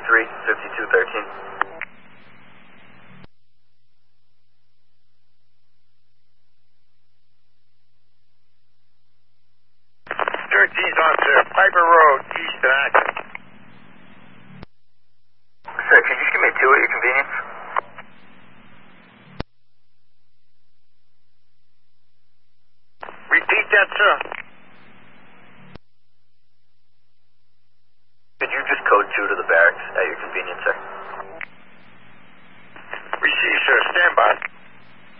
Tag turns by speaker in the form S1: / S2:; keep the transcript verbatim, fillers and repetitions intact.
S1: three, fifty-two thirteen.
S2: thirteen's officer, Piper Road, east of Akron.
S1: Sir, could you just give me two at your convenience?
S2: Repeat that, sir.
S1: Could you just code two to the barracks at your convenience, sir?